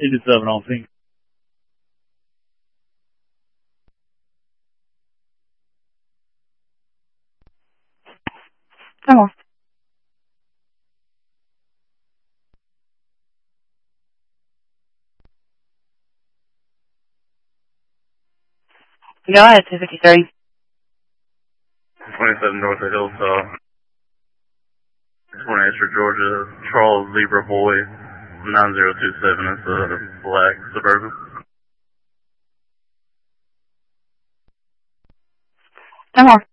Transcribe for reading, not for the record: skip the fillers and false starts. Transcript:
87 on pink. Come on. Go ahead, 253. 27 north of Hilltop. 20 extra Georgia, Charles Zebra Boy, 9027. It's a black Suburban. Come on.